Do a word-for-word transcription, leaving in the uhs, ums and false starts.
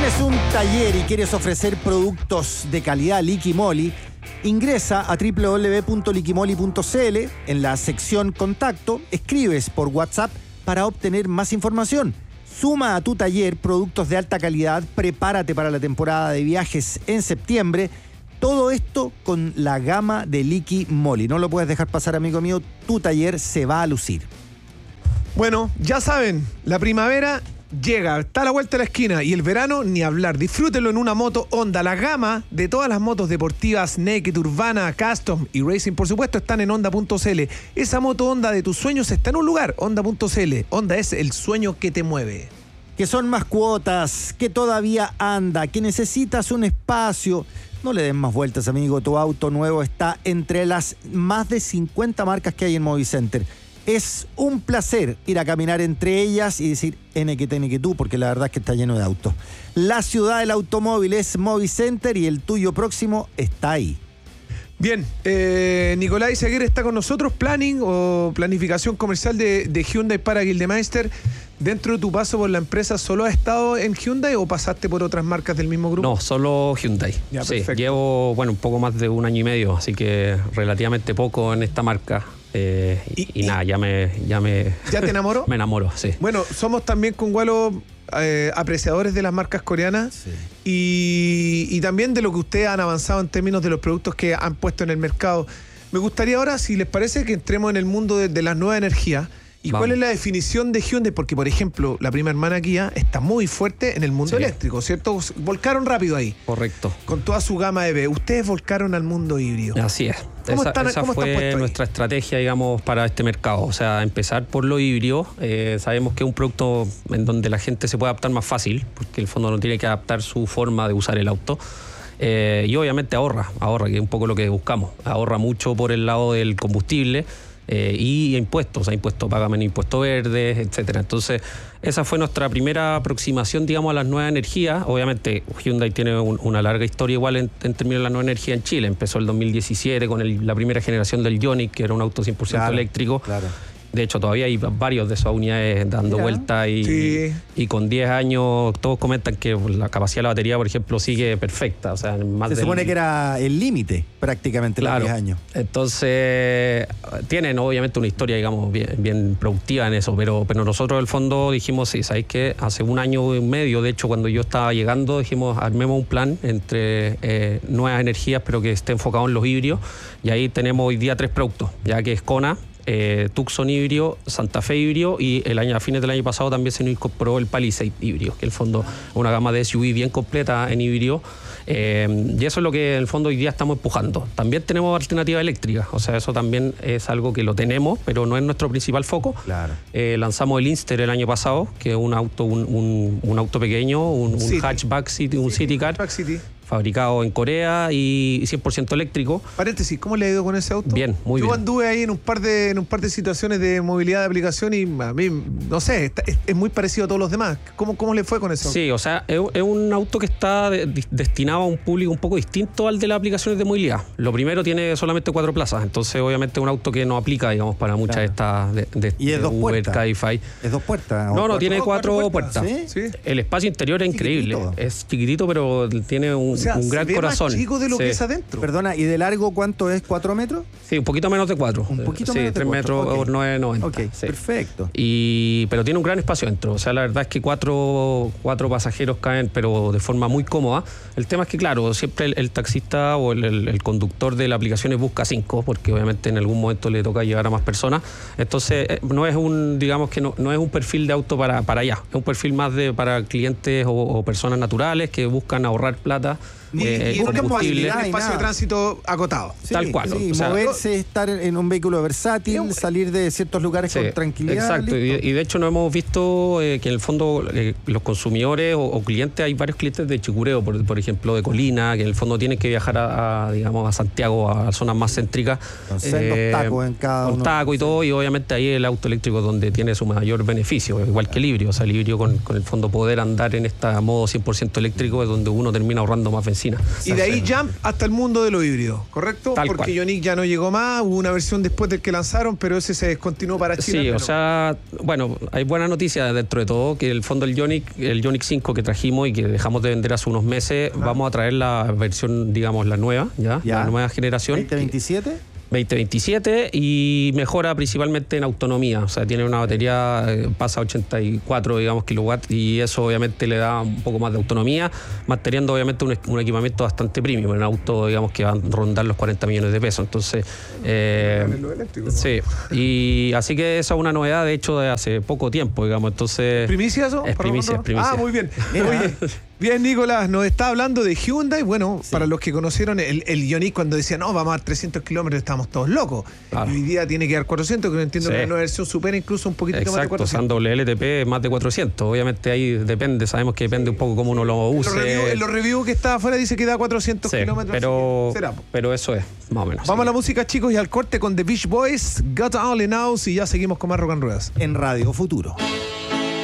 tienes un taller y quieres ofrecer productos de calidad Liquimoli, ingresa a doble u doble u doble u punto liquimoli punto c l. En la sección Contacto, escribes por WhatsApp para obtener más información. Suma a tu taller productos de alta calidad, prepárate para la temporada de viajes en septiembre. Todo esto con la gama de Liquimoli. No lo puedes dejar pasar, amigo mío, tu taller se va a lucir. Bueno, ya saben, la primavera llega, está a la vuelta de la esquina, y el verano ni hablar. Disfrútenlo en una moto Honda. La gama de todas las motos deportivas, naked, urbana, custom y racing, por supuesto, están en honda punto c l. Esa moto Honda de tus sueños está en un lugar, honda punto c l. Honda es el sueño que te mueve. Que son más cuotas, que todavía anda, que necesitas un espacio. No le den más vueltas, amigo. Tu auto nuevo está entre las más de cincuenta marcas que hay en Movicenter. Es un placer ir a caminar entre ellas y decir N que N que tú, porque la verdad es que está lleno de autos. La ciudad del automóvil es Movicenter y el tuyo próximo está ahí. Bien, eh, Nicolás Izaguirre está con nosotros. Planning o planificación comercial de, de Hyundai para Gildemeister. Dentro de tu paso por la empresa, ¿solo has estado en Hyundai o pasaste por otras marcas del mismo grupo? No, solo Hyundai. Ya, sí, perfecto. llevo, bueno, un poco más de un año y medio, así que relativamente poco en esta marca. Eh, y, y, y nada, ya me... ¿Ya, me, ¿Ya te enamoró? Me enamoro, sí. Bueno, somos también con Gualo eh, apreciadores de las marcas coreanas, sí. y, y también de lo que ustedes han avanzado en términos de los productos que han puesto en el mercado. Me gustaría ahora, si les parece, que entremos en el mundo de, de las nuevas energías. ¿Y Vamos. cuál es la definición de Hyundai? Porque, por ejemplo, la prima hermana Kia está muy fuerte en el mundo sí. eléctrico, ¿cierto? Volcaron rápido ahí. Correcto. Con toda su gama E V. Ustedes volcaron al mundo híbrido. Así es. ¿Cómo esa están, esa cómo fue están nuestra estrategia, digamos, para este mercado. O sea, empezar por lo híbrido. Eh, sabemos que es un producto en donde la gente se puede adaptar más fácil, porque el fondo no tiene que adaptar su forma de usar el auto. Eh, y obviamente ahorra, ahorra, que es un poco lo que buscamos. Ahorra mucho por el lado del combustible. Eh, y impuestos, o sea, impuestos, paga menos impuestos verdes, etcétera. Entonces, esa fue nuestra primera aproximación, digamos, a las nuevas energías. Obviamente, Hyundai tiene un, una larga historia igual en, en términos de la nueva energía en Chile. Empezó el dos mil diecisiete con el, la primera generación del Ioniq, que era un auto cien por ciento claro, eléctrico. Claro. De hecho, todavía hay varios de esas unidades dando Mira. vuelta y, sí. y, y con diez años todos comentan que la capacidad de la batería, por ejemplo, sigue perfecta. O sea, más Se del... supone que era el límite prácticamente claro. los diez años. Entonces, tienen obviamente una historia, digamos, bien, bien productiva en eso, pero, pero nosotros del fondo dijimos, sí, ¿sabéis qué? Hace un año y medio, de hecho, cuando yo estaba llegando, dijimos, armemos un plan entre eh, nuevas energías, pero que esté enfocado en los híbridos, y ahí tenemos hoy día tres productos, ya que es Kona, Eh, Tucson híbrido, Santa Fe híbrido, y el año, a fines del año pasado también se nos incorporó el Palisade híbrido, que en el fondo es una gama de S U V bien completa en híbrido, eh, y eso es lo que en el fondo hoy día estamos empujando. También tenemos alternativas eléctricas, o sea, eso también es algo que lo tenemos, pero no es nuestro principal foco. Claro. Eh, lanzamos el Inster el año pasado, que es un auto, un, un, un auto pequeño, un, un hatchback city, un city, city car. Hatchback city. Fabricado en Corea y cien por ciento eléctrico. Paréntesis, ¿cómo le ha ido con ese auto? Bien, muy Yo bien. Yo anduve ahí en un par de en un par de situaciones de movilidad de aplicación y a mí, no sé, está, es, es muy parecido a todos los demás. ¿Cómo, cómo le fue con eso? Sí, o sea, es, es un auto que está de, de, destinado a un público un poco distinto al de las aplicaciones de movilidad. Lo primero, tiene solamente cuatro plazas, entonces obviamente es un auto que no aplica, digamos, para muchas claro. de estas de, de, ¿Y es de dos Uber, puertas? Cabify. ¿Es dos puertas? No, no, cuatro, tiene cuatro, cuatro puertas. puertas. ¿Sí? ¿Sí? El espacio interior es increíble. Chiquitito. Es chiquitito, pero tiene un, o sea, un gran se ve corazón. Más chico de lo sí. que es adentro. Perdona, ¿y de largo cuánto es? ¿Cuatro metros? Sí, un poquito menos de cuatro. Un poquito sí, menos de tres cuatro. metros Okay. o nueve noventa. Ok, sí. perfecto. Y, pero tiene un gran espacio dentro. O sea, la verdad es que cuatro, cuatro pasajeros caen, pero de forma muy cómoda. El tema es que, claro, siempre el, el taxista o el, el, el conductor de la aplicación busca cinco, porque obviamente en algún momento le toca llevar a más personas. Entonces, no es un, digamos que no, no es un perfil de auto para, para allá. Es un perfil más de para clientes o, o personas naturales que buscan ahorrar plata. Ni, eh, y un combustible. espacio de tránsito acotado. Sí, tal cual. Sí, o sea, moverse, estar en un vehículo versátil, un, salir de ciertos lugares sí, con tranquilidad. Exacto, y, y de hecho no hemos visto eh, que en el fondo eh, los consumidores o, o clientes, hay varios clientes de Chicureo, por, por ejemplo, de Colina, que en el fondo tienen que viajar a, a digamos, a Santiago, a zonas más céntricas. Con eh, tacos en cada Con uno. tacos y todo, y obviamente ahí el auto eléctrico es donde tiene su mayor beneficio, igual que el híbrido. O sea, el híbrido con, con el fondo poder andar en este modo cien por ciento eléctrico es donde uno termina ahorrando más bencina. benzina. Y de ahí Jump hasta el mundo de los híbridos, ¿correcto? Tal Porque cual. Ioniq ya no llegó más, hubo una versión después del que lanzaron, pero ese se descontinuó para Chile. Sí, pero... o sea, bueno, hay buena noticia dentro de todo, que el fondo del Ioniq, el Ioniq cinco que trajimos y que dejamos de vender hace unos meses, Ajá. vamos a traer la versión, digamos, la nueva, ¿ya? ya. La nueva generación. ¿veinte veintisiete? veinte veintisiete y mejora principalmente en autonomía, o sea, tiene una batería, eh, pasa a ochenta y cuatro, digamos, kilowatts y eso obviamente le da un poco más de autonomía, manteniendo obviamente un, un equipamiento bastante premium, un auto, digamos, que va a rondar los cuarenta millones de pesos, entonces eh, sí, y así que esa es una novedad, de hecho, de hace poco tiempo, digamos, entonces... ¿Primicia eso? Es primicia, es primicia. Ah, muy bien. Oye, bien, Nicolás, nos está hablando de Hyundai. Bueno, sí. para los que conocieron el, el Ioniq cuando decía, no, vamos a dar trescientos kilómetros, estamos todos locos. Claro. Y hoy día tiene que dar cuatrocientos, que no entiendo sí. que la nueva versión supera incluso un poquito más de cuatrocientos. Exacto, usando el L T P más de cuatrocientos. Obviamente ahí depende, sabemos que depende un poco cómo uno lo use. En los reviews review, review que está afuera dice que da cuatrocientos sí, kilómetros. Pero, pero eso es, más o menos. Vamos sí. a la música, chicos, y al corte con The Beach Boys, Got All In House, y ya seguimos con más Rock and Ruedas. En Radio Futuro.